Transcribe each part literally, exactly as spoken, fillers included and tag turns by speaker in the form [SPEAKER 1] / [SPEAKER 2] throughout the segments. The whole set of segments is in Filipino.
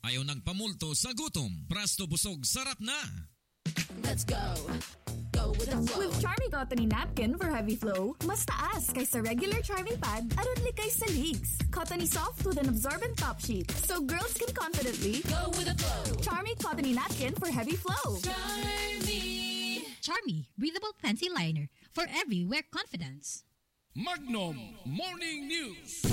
[SPEAKER 1] Ayaw nagpamulto sa gutom. Prasto busog sarat na.
[SPEAKER 2] Let's go. Go with the flow.
[SPEAKER 3] With Charmy Cottony Napkin for heavy flow, mas taas kaysa regular Charmy Pad aron likay sa leaks. Cottony soft with an absorbent top sheet, so girls can confidently
[SPEAKER 2] Go with the flow.
[SPEAKER 3] Charmy Cottony Napkin for heavy flow.
[SPEAKER 2] Charmy.
[SPEAKER 4] Charmy, breathable fancy liner for everywhere confidence.
[SPEAKER 5] Magnum Morning News.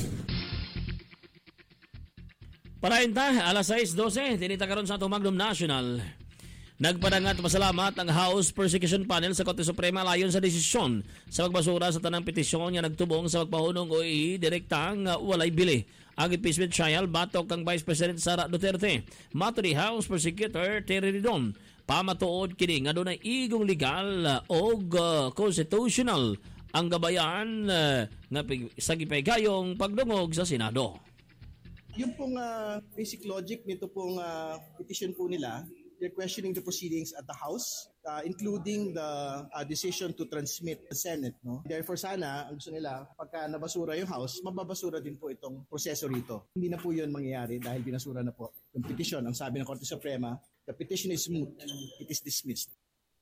[SPEAKER 6] Parainta, alas sais dose, tinita karon sa atong Magnum National. Nagpadangat pasalamat ang House Prosecution Panel sa Korte Suprema layon sa desisyon sa pagbasura sa tanang petisyon nga nagtubong sa pagpahunong o direktang uh, walay bili. Ang impeachment trial batok kang Vice President Sara Duterte. Mato ni House Prosecutor Terry Ridon, pamatuod kini nga dunay igong legal uh, o uh, constitutional ang gabayan uh, nga sa gipaygayong pagdungog sa Senado.
[SPEAKER 7] Yung pong uh, basic logic nito pong uh, petition po nila, they're questioning the proceedings at the House, uh, including the uh, decision to transmit the Senate. No? Therefore sana, ang gusto nila, pagka nabasura yung House, mababasura din po itong proseso rito. Hindi na po yun mangyayari dahil binasura na po yung petition. Ang sabi ng Korte Suprema, the petition is moot, it is dismissed.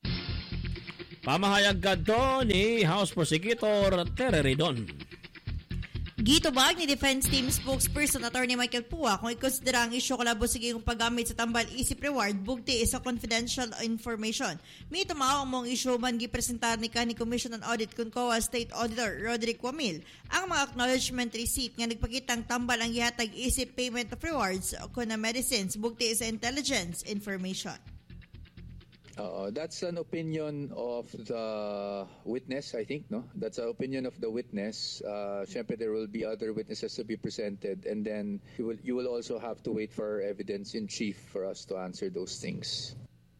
[SPEAKER 6] Pamahayag kadto ni House Prosecutor Terry Ridon.
[SPEAKER 8] Gitubag ni Defense Team Spokesperson Attorney Michael Pua kung ikonsidera ang isyo kalabo sige yung paggamit sa tambal isip reward bugti sa confidential information. May tumaw ang mong isyo man gipresentar ni Kani Commission on Audit kung C O A State Auditor Roderick Wamil ang mga acknowledgement receipt nga nagpakitang tambal ang gihatag isip payment of rewards kung na medicines bugti sa intelligence information.
[SPEAKER 9] Uh, that's an opinion of the witness, I think, no? That's an opinion of the witness. Uh, Siyempre, there will be other witnesses to be presented, and then you will you will also have to wait for evidence in chief for us to answer those things.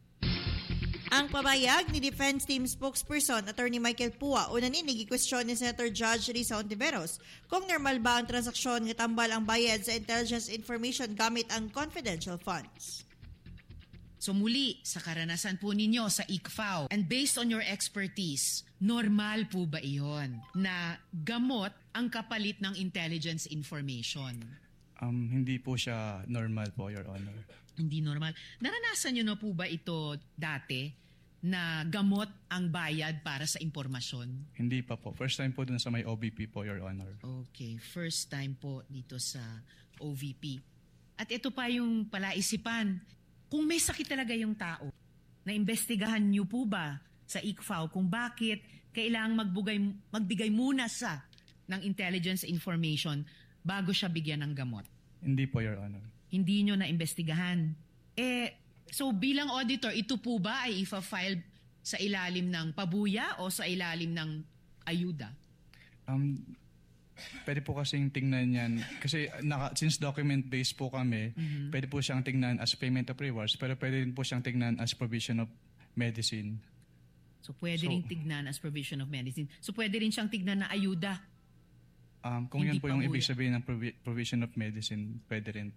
[SPEAKER 8] Ang pabayag ni Defense Team Spokesperson Attorney Michael Pua una ni nigi-question ni Senator Judge Risa Ontiveros kung normal ba ang transaksyon nga tambal ang bayad sa intelligence information gamit ang confidential funds.
[SPEAKER 10] So muli, sa karanasan po ninyo sa I C F A O, and based on your expertise, normal po ba iyon na gamot ang kapalit ng intelligence information?
[SPEAKER 11] Um, hindi po siya normal po, Your Honor.
[SPEAKER 10] Hindi normal. Naranasan nyo na po ba ito dati na gamot ang bayad para sa impormasyon?
[SPEAKER 11] Hindi pa po. First time po dun sa may O V P po, Your Honor.
[SPEAKER 10] Okay, first time po dito sa O V P. At ito pa yung palaisipan. Kung may sakit talaga yung tao, naimbestigahan niyo po ba sa I C F A O kung bakit kailangang magbugay, magbigay muna sa ng intelligence information bago siya bigyan ng gamot?
[SPEAKER 11] Hindi po, Your Honor.
[SPEAKER 10] Hindi niyo naimbestigahan. Eh, so bilang auditor, ito po ba ay ifa-file sa ilalim ng pabuya o sa ilalim ng ayuda?
[SPEAKER 11] Um... Pwede po kasing tingnan yan. Kasi naka, since document-based po kami, mm-hmm. pwede po siyang tingnan as payment of rewards, pero pwede rin po siyang tingnan as provision of medicine.
[SPEAKER 10] So pwede
[SPEAKER 11] so,
[SPEAKER 10] rin tignan as provision of medicine. So pwede rin siyang tignan na ayuda.
[SPEAKER 11] Um, kung Hindi yan po yung ibig sabihin ng provi- provision of medicine, pwede rin.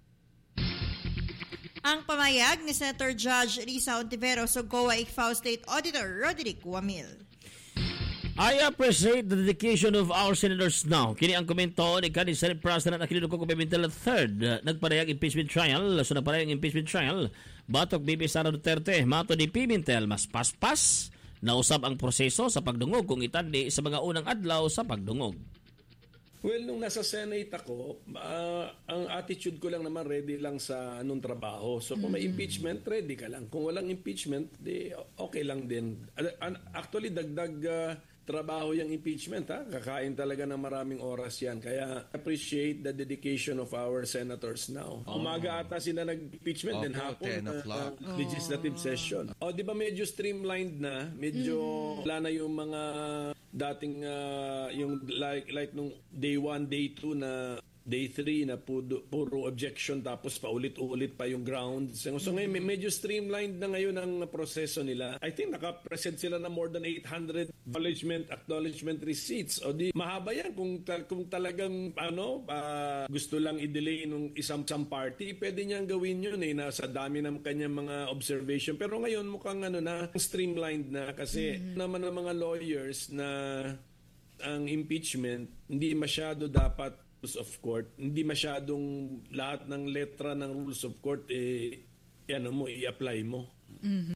[SPEAKER 8] Ang pamayag ni Senator Judge Risa Ontiveros o C O A I C F A O State Auditor Roderick Wamil.
[SPEAKER 6] I appreciate the dedication of our senators now. Kini ang komento ni Kani Senate President Aquilino Coco Pimentel the third. Nagparehang impeachment trial. So nagparehang impeachment trial. Batok B B Sara Duterte. Mato ni Pimentel mas paspas. Nausab ang proseso sa pagdungog kung itandi sa mga unang adlaw sa pagdungog.
[SPEAKER 12] Well, nung nasa Senate ako, uh, ang attitude ko lang naman ready lang sa anong trabaho. So kung may impeachment, ready ka lang. Kung walang impeachment, di okay lang din. Actually, dagdag uh, trabaho yung impeachment, ha? Kakain talaga ng maraming oras yan. Kaya appreciate the dedication of our senators now. Oh. Umaga ata sila nag-impeachment, oh, then hapon ten o'clock. Uh, uh, legislative oh. session. O, di ba medyo streamlined na? Medyo mm. wala na yung mga dating, uh, yung like, like nung day one, day two na day three na puro, puro objection tapos paulit-ulit pa yung grounds. So, so ngayon, medyo streamlined na ngayon ang proseso nila. I think naka-present sila na more than eight hundred acknowledgement, acknowledgement receipts. O di, mahaba yan kung, kung talagang ano, uh, gusto lang i-delay nung isang, isang party, pwede niyang gawin yun eh, nasa dami ng kanyang mga observation. Pero ngayon mukhang ano na, streamlined na kasi mm-hmm. naman ng mga lawyers na ang impeachment hindi masyado dapat rules of court, hindi masyadong lahat ng letra ng rules of court, eh, yan mo, i-apply mo.
[SPEAKER 6] Mm-hmm.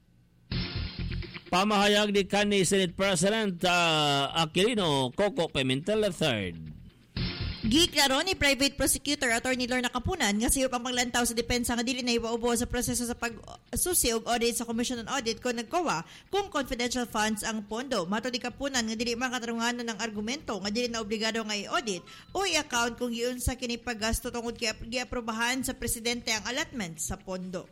[SPEAKER 6] Pamahayag ni kanhi Senate President uh, Aquilino Coco Pimentel the third.
[SPEAKER 8] Giklaro ni Private Prosecutor Attorney Lorna Kapunan nga siyo pang maglantaw sa depensa nga dili na iwaubo sa proseso sa pag-susi og audit sa Commission on Audit kung nagkowa kung confidential funds ang pondo. Mato ni Kapunan nga dili makatarunganon ng argumento nga dili na obligado nga i-audit o i-account kung giun sa kini paggasto tungod giaprobahan sa presidente ang allotment sa pondo.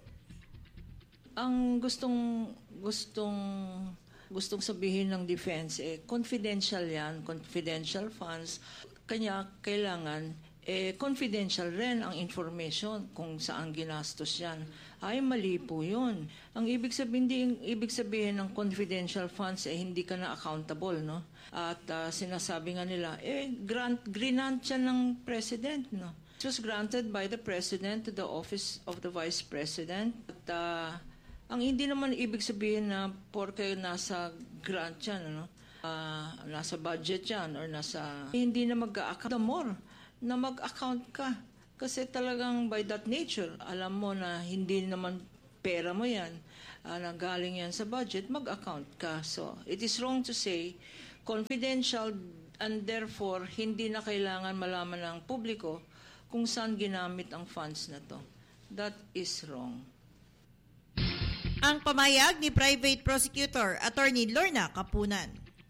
[SPEAKER 13] Ang gustong gustong gustong sabihin ng defense eh confidential yan, confidential funds, kanya kailangan eh confidential rin ang information kung saan ginastos yan. Ay mali po 'yun. Ang ibig sabihin hindi ibig sabihin ng confidential funds eh hindi ka na accountable, no? At uh, sinasabi nga nila eh grant grant yan ng president, no? It was granted by the president to the office of the vice president. At uh, ang hindi naman ibig sabihin na porke nasa grant yan, ano? Uh, nasa budget yan or nasa... Hindi na mag-account. The more na mag-account ka. Kasi talagang by that nature, alam mo na hindi naman pera mo yan. Uh, nanggaling yan sa budget, mag-account ka. So, it is wrong to say confidential and therefore hindi na kailangan malaman ng publiko kung saan ginamit ang funds na to. That is wrong.
[SPEAKER 8] Ang pamayag ni Private Prosecutor Attorney Lorna Kapunan.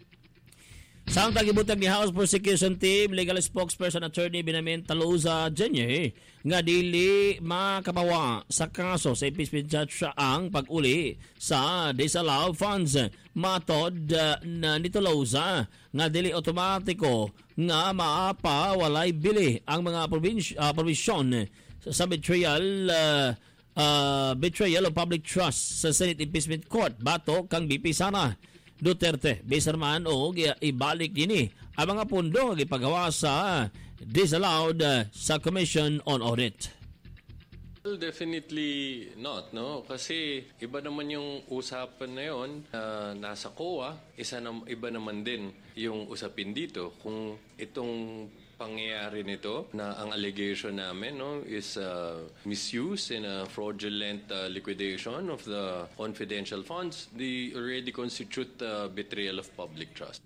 [SPEAKER 6] Sa tagibutang ni House Prosecution Team, Legal Spokesperson Attorney Benjamin Talosa Junior nga dili makapawa sa kaso sa impeachment judge ang pag-uli sa disallowed funds. Matod uh, na ni Talosa nga dili otomatiko nga maapawalay bili ang mga uh, provision sa betrayal uh, Uh, betrayal of public trust sa Senate Impeachment Court bato kang B P Sara Duterte. Bisar man o ibalik dini ang mga pundo nga gipagawa sa disallowed uh, sa Commission on Audit.
[SPEAKER 14] Well, definitely not, no? Kasi iba naman yung usapan na yun, uh, nasa C O A, isa na, iba naman din yung usapin dito. Kung itong pangyayari nito na ang allegation namin no is uh, misuse and a fraudulent uh, liquidation of the confidential funds, they already constitute uh, betrayal of public trust.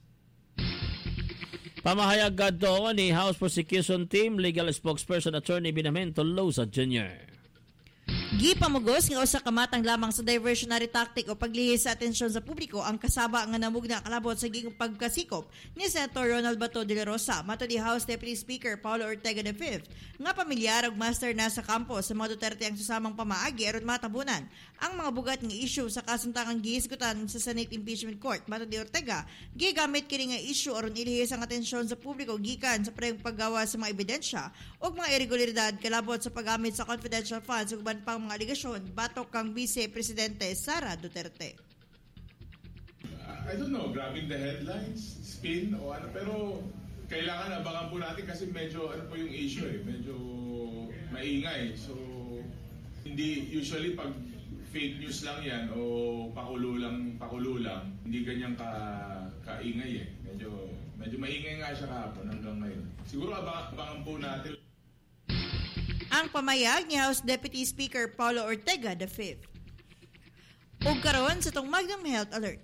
[SPEAKER 6] Pamahayag kadto ni House Prosecution Team Legal Spokesperson Attorney Benjamin Talosa Junior
[SPEAKER 8] Gipamugos nga usa ka matang lamang sa diversionary tactic o paglihis sa atensyon sa publiko ang kasaba nga namugna kalabot sa gigong pagkasikop ni Senator Ronald Bato de la Rosa mato ni House Deputy Speaker Paulo Ortega the fifth nga pamilyar og master na sa kampo sa mga Duterte ang susamang pamaagi aron matabunan ang mga bugat nga issue sa kasamtangang gihisgutan sa Senate Impeachment Court. Mato ni Ortega, gigamit kini nga issue aron ilihis ang atensyon sa publiko gikan sa preng paggawa sa mga ebidensya ug mga irregularidad kalabot sa paggamit sa confidential funds ug pang mga aligasyon batok kang Vice Presidente Sara Duterte.
[SPEAKER 15] I don't know, grabbing the headlines, spin o ano, pero kailangan abangan po natin kasi medyo ano po yung issue eh, medyo maingay. So hindi usually pag fake news lang yan o pakulo lang, pakulo lang, hindi ganyan ka kaingay eh. Medyo medyo maingay nga siya kahapon hanggang ngayon. Siguro abangan, abangan po natin.
[SPEAKER 8] Ang pamayag ni House Deputy Speaker Paulo Ortega the fifth. Ug karon sa tong Magnum Health Alert.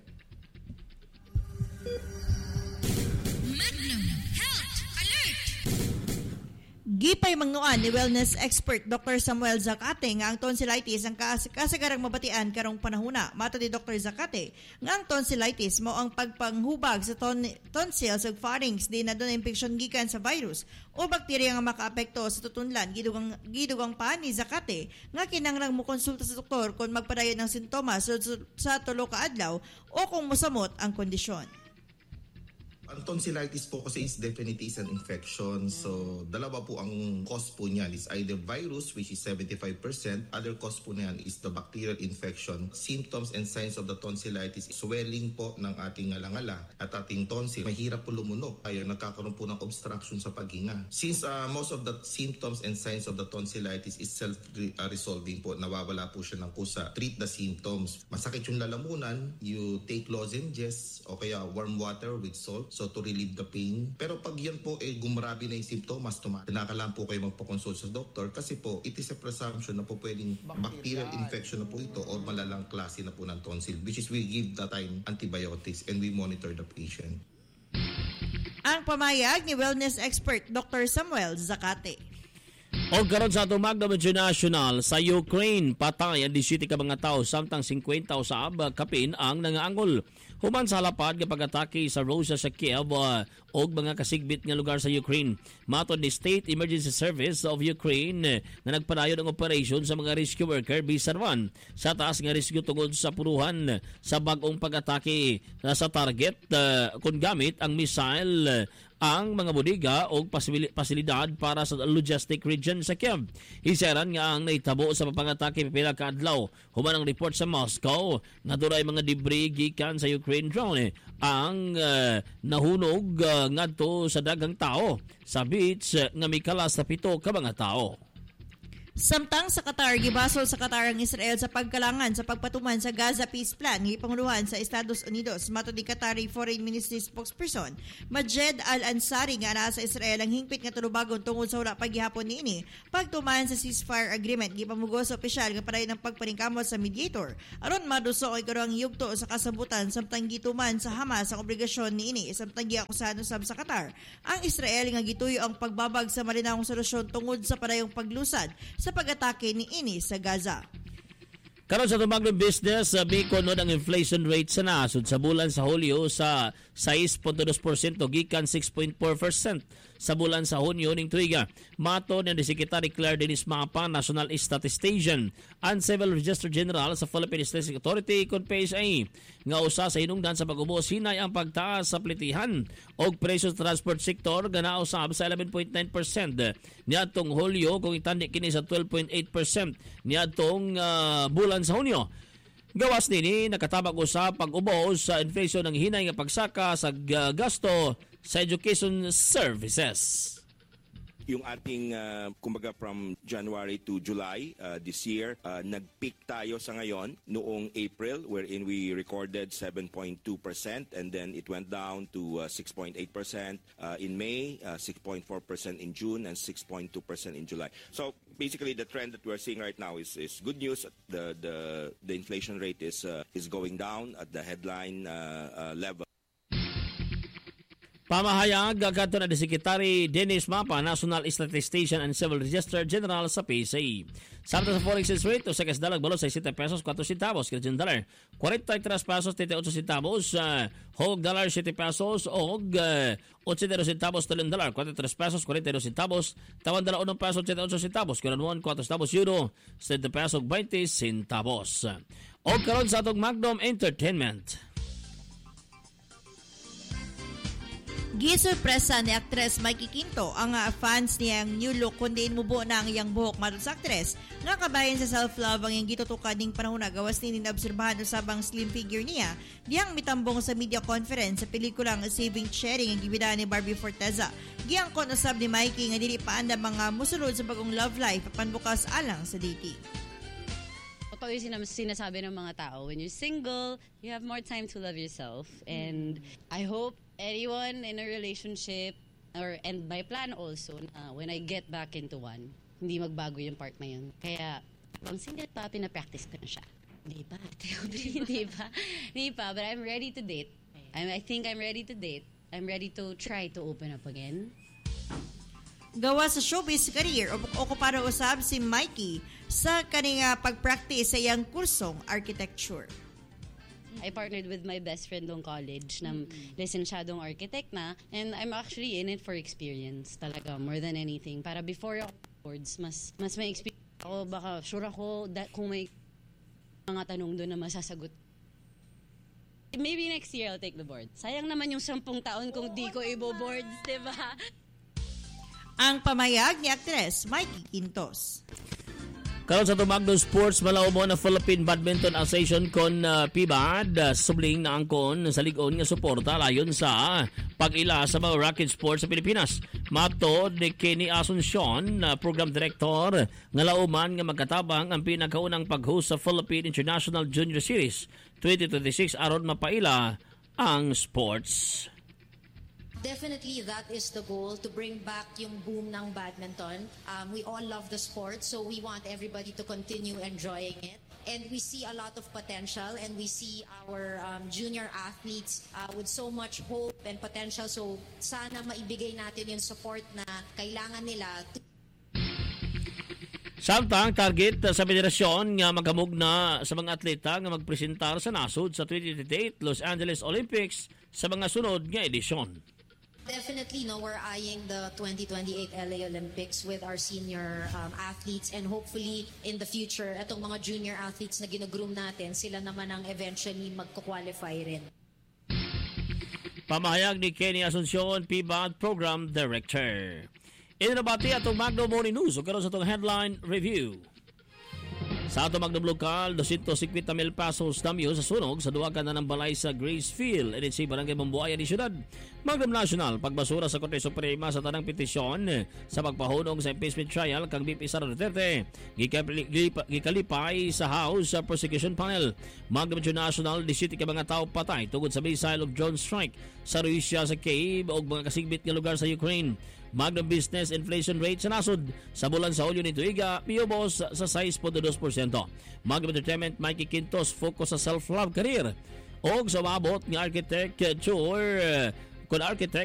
[SPEAKER 4] Magnum Health Alert!
[SPEAKER 8] Gipay mangnuan ni wellness expert Doctor Samuel Zacate nga ang tonsillitis ang kas- kasagarang mabatian karong panahuna. Mato ni Doctor Zacate nga ang tonsillitis mao ang pagpanghubag sa ton- tonsils ug pharynx di na doon infection gikan sa virus o bakterya nga makaapekto sa tutunlan. Gidugang gidugang pa ni Zacate nga kinahanglang mo konsulta sa doktor kung magpadayon ng sintomas sa tulo ka adlaw o kung mosamot ang kondisyon.
[SPEAKER 16] Ang tonsillitis po kasi is definitely is an infection. So, dalawa po ang cause po niyan is either virus, which is seventy-five percent. Other cause po niyan is the bacterial infection. Symptoms and signs of the tonsillitis is swelling po ng ating ngalangala at ating tonsil. Mahirap po lumunog. Kaya nagkakaroon po ng obstruction sa paghinga. Since uh, most of the symptoms and signs of the tonsillitis is self-resolving po, nawawala po siya ng kusa. Treat the symptoms. Masakit yung lalamunan, you take lozenges o kaya warm water with salt. so to relieve the pain. Pero pag yan po eh gumrabi na yung symptoms, kinakailangan po kayo magpa-consult sa doktor kasi po it is a presumption na po pwedeng bacterial infection na po ito or malalang klase na po ng tonsil, which is we give that time antibiotics and we monitor the patient.
[SPEAKER 8] Ang pamayag ni wellness expert Doctor Samuel Zacate.
[SPEAKER 6] O karon sa atong Magdom International sa Ukraine, patay ang disiti ka mga tao samtang fifty usab kapin ang nangaangol. Human sa lapad nga pag-atake sa Russia sa Kiev uh, og mga kasigbit nga lugar sa Ukraine. Matod ni State Emergency Service of Ukraine uh, nga nagpadayon ang operation sa mga rescue worker bisarwan sa taas nga rescue tungod sa puruhan sa bag-ong pag-atake uh, sa target uh, kung gamit ang missile uh, ang mga bodega o pasilidad para sa logistic region sa Kiev. Hiseran nga ang naitabo sa papangatake pipila ka adlaw. Human ang report sa Moscow nga duray mga debris gikan sa Ukraine drone ang uh, nahunog uh, ngadto sa daghang tao sa beach uh, nga mikalas sa pito ka mga tao.
[SPEAKER 8] Samtang sa Qatar, gibasol sa Qatar ang Israel sa pagkalangan sa pagpatuman sa Gaza Peace Plan ng ipanguluhan sa Estados Unidos. Matod ni Qatari Foreign Ministry spokesperson Majed Al-Ansari nga naa sa Israel ang hingpit nga tulubagon tungod sa wala paghihapon niini pagtuman sa ceasefire agreement. Gipamugos sa opisyal nga padayon ang pagpaningkamot sa mediator aron maduso og karong yugto sa kasabutan samtang gituman sa Hamas ang obligasyon niini samtang giakusahan usab sa Qatar ang Israel nga gituyo ang pagbabag sa malinawong solusyon tungod sa padayong paglusad sa sa pag-atake ni ini sa Gaza.
[SPEAKER 6] Karon sa tumagong business, uh, bikonod ang inflation rate sa nasod sa bulan sa Hulyo sa six point two percent gikan six point four percent sa bulan sa Hunyo ning tuiga. Matod ni Secretary Claire Dennis Mapa, National Statistician and Civil Register General sa Philippine Statistics Authority kon P S A nga usa sa hinungdan sa pag-ubos hinay ang pagtaas sa plitihan og presyo sa transport sector nga nausab sa eleven point nine percent niadtong Hulyo kung itandi kini sa twelve point eight percent niadtong uh, bulan sa Hunyo. Gawas nini nakatabag usab pag-ubos sa inflation ng hinay nga pagsaka sa uh, gasto sa education services.
[SPEAKER 17] Yung ating uh, kumbaga from January to July uh, this year, uh, nag-peak tayo sa ngayon noong April wherein we recorded seven point two percent and then it went down to uh, six point eight percent uh, in May, uh, six point four percent in June and six point two percent in July. So basically the trend that we're seeing right now is is good news. The the the inflation rate is uh, is going down at the headline uh, uh, level.
[SPEAKER 6] Pamahayag kadto na ni Secretary Dennis Mapa, National Statistician and Civil Register General sa P S A. Samtang sa foreign exchange rate, sa dalag balot sa sixty pesos four centavos, Canadian dollar forty-three pesos thirty-eight centavos, uh, hog dollar seven pesos og uh, eighty centavos, Australian dollar forty-three pesos forty-two centavos, tawan dollar one peso eighty-eight centavos, Korean won four centavos, euro seven pesos twenty centavos. Og karon sa atong Magnum Entertainment.
[SPEAKER 8] Gisurpresa ni aktres Mikey Quinto ang uh, fans niyang new look kundi mubo na ang iyang buhok matod sa aktres nga kabayan sa self-love ang iyang gitutukan ning panahon na gawas ni inobserbahan usabang slim figure niya diyang mitambong sa media conference sa pelikulang Saving Cherry ang gibida ni Barbie Forteza. Giangkon usab ni Mikey nga dili pa anda mga musulod sa bagong love life panbukas alang sa dating.
[SPEAKER 18] Totoo yung sinasabi ng mga tao, when you're single, you have more time to love yourself. And I hope anyone in a relationship, or and my plan also, uh, when I get back into one, hindi magbago yung part na yun. Kaya, pang single pa, pinapractice ko na siya. Hindi pa, hindi pa, hindi pa, but I'm ready to date. I'm, I think I'm ready to date. I'm ready to try to open up again.
[SPEAKER 8] Gawa sa showbiz career, okupado usab si Mikey sa kaninga pag-practice sa iyang kursong architecture.
[SPEAKER 18] I partnered with my best friend noong college na lisensyadong architect na, and I'm actually in it for experience talaga more than anything. Para before ako boards, mas mas may experience ako, baka sure ako that kung may mga tanong doon na masasagot. Maybe next year I'll take the board. Sayang naman yung sampung taon kung di ko ibo-boards, diba?
[SPEAKER 8] Ang pamayag ni aktres Mikey Quintos.
[SPEAKER 6] Karon sa tumagno sports, malaw mo na Philippine Badminton Association kon uh, P B A D uh, subling na angkon sa ligon nga suporta layon sa pag-ila sa mga racket sports sa Pilipinas. Matod ni Kenny Asuncion, uh, program director, nga lauman nga magkatabang ang pinakaunang pag-host sa Philippine International Junior Series twenty twenty-six aron mapaila ang sports.
[SPEAKER 19] Definitely, that is the goal, to bring back yung boom ng badminton. Um, we all love the sport, so we want everybody to continue enjoying it. And we see a lot of potential, and we see our um, junior athletes uh, with so much hope and potential. So sana maibigay natin yung support na kailangan nila.
[SPEAKER 6] Samtang target sa federasyon nga magkamog na sa mga atleta nga magpresentar sa nasod sa twenty twenty-eight Los Angeles Olympics sa mga sunod nga edisyon.
[SPEAKER 19] Definitely, no, we're eyeing the twenty twenty-eight L A Olympics with our senior um, athletes, and hopefully in the future, itong mga junior athletes na ginagroom natin, sila naman ang eventually magko-qualify rin.
[SPEAKER 6] Pamahayag ni Kenny Asuncion, P B A D Program Director. Inabati atong Magnum Morning News o karon sa itong headline review. Sa ato Magnum Local, two hundred fifty mil pesos damyo sa sunog sa duwa ka na ng balay sa Gracefield, N H C Barangay Mambuaya ni Siyudad. Magnum National, pagbasura sa Korte Suprema sa tanang petisyon sa pagpahunong sa impeachment trial kang B P Sara Duterte. Gikalipay sa House sa Prosecution Panel. Magnum International, seventy ka mga tao patay tungod sa missile of drone strike sa Russia sa Kyiv o mga kasigbit nga lugar sa Ukraine. Magnum Business Inflation Rate sa nasod sa bulan sa Hulyo nito iga miyobos sa six point two percent. Magnum Entertainment, Mikey Quintos, focus sa self-love career o sa mabot ng architecture kun architect